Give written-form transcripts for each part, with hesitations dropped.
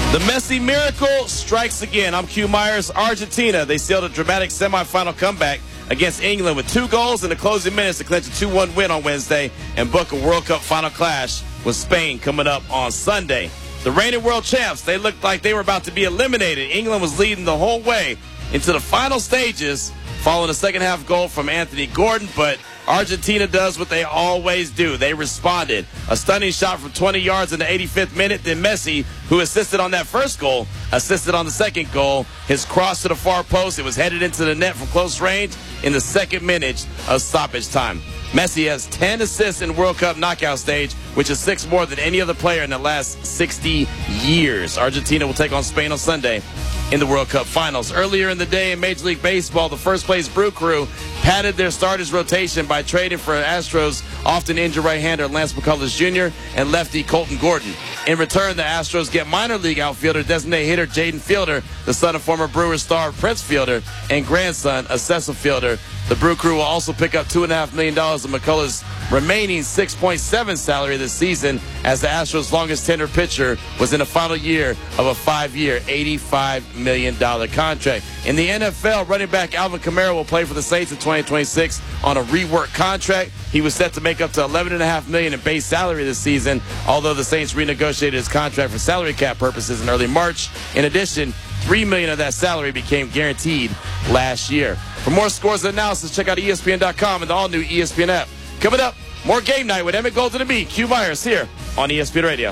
The Messi miracle strikes again. I'm Q Myers. Argentina, they sealed a dramatic semifinal comeback against England with 2 goals in the closing minutes to clinch a 2-1 win on Wednesday and book a World Cup final clash with Spain coming up on Sunday. The reigning world champs, they looked like they were about to be eliminated. England was leading the whole way into the final stages following a second-half goal from Anthony Gordon, but Argentina does what they always do. They responded. A stunning shot from 20 yards in the 85th minute. Then Messi, who assisted on that first goal, assisted on the second goal. His cross to the far post, it was headed into the net from close range in the second minute of stoppage time. Messi has 10 assists in World Cup knockout stage, which is 6 more than any other player in the last 60 years. Argentina will take on Spain on Sunday in the World Cup finals. Earlier in the day in Major League Baseball, the first-place Brew Crew padded their starters rotation by trading for Astros often injured right-hander Lance McCullers Jr. and lefty Colton Gordon. In return, the Astros get minor league outfielder designated hitter Jaden Fielder, the son of former Brewers star Prince Fielder, and grandson of Cecil Fielder. The Brew Crew will also pick up $2.5 million of McCullers' remaining $6.7 salary this season, as the Astros' longest tenured pitcher was in the final year of a 5-year, $85 million contract. In the NFL, running back Alvin Kamara will play for the Saints in 2026 on a reworked contract. He was set to make up to $11.5 million in base salary this season, although the Saints renegotiated his contract for salary cap purposes in early March. In addition, $3 million of that salary became guaranteed last year. For more scores and analysis, check out ESPN.com and the all-new ESPN app. Coming up, more game night with Emmett Golden and me, Q Myers, here on ESPN Radio.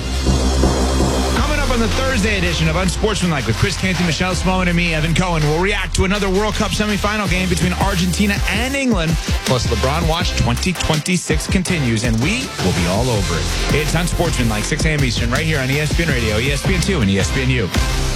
Coming up on the Thursday edition of Unsportsmanlike with Chris Canty, Michelle Smallman, and me, Evan Cohen, we'll react to another World Cup semifinal game between Argentina and England. Plus, LeBron Watch 2026 continues, and we will be all over it. It's Unsportsmanlike, 6 a.m. Eastern, right here on ESPN Radio, ESPN2, and ESPNU.